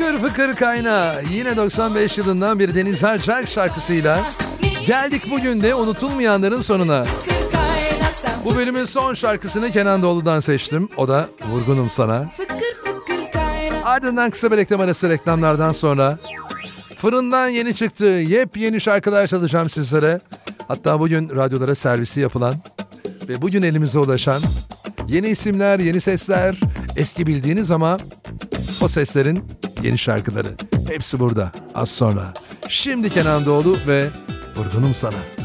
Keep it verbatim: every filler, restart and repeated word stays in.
Fıkır fıkır kayna. Yine doksan beş yılından bir Deniz Arcak şarkısıyla geldik bugün de unutulmayanların sonuna. Bu bölümün son şarkısını Kenan Doğulu'dan seçtim. O da Vurgunum Sana. Ardından kısa bir reklam arası, reklamlardan sonra fırından yeni çıktı yepyeni şarkılar çalacağım sizlere. Hatta bugün radyolara servisi yapılan ve bugün elimize ulaşan yeni isimler, yeni sesler, eski bildiğiniz ama o seslerin yeni şarkıları. Hepsi burada az sonra. Şimdi Kenan Doğulu ve Vurgunum Sana.